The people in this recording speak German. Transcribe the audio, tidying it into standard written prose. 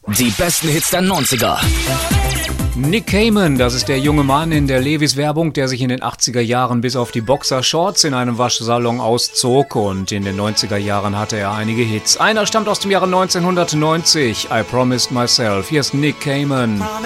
Die besten Hits der 90er. Nick Cayman, das ist der junge Mann in der Levi's-Werbung, der sich in den 80er Jahren bis auf die Boxershorts in einem Waschsalon auszog, und in den 90er Jahren hatte er einige Hits. Einer stammt aus dem Jahre 1990, I Promised Myself. Hier ist Nick Cayman.